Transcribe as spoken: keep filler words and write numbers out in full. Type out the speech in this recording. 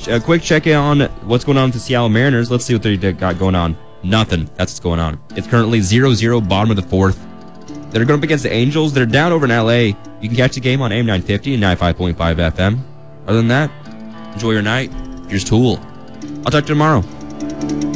a quick check-in on what's going on with the Seattle Mariners. Let's see what they got going on. Nothing. That's what's going on. It's currently zero zero, bottom of the fourth. They're going up against the Angels. They're down over in L A. You can catch the game on A M nine fifty and ninety-five point five F M. Other than that, enjoy your night. Here's Tool. I'll talk to you tomorrow.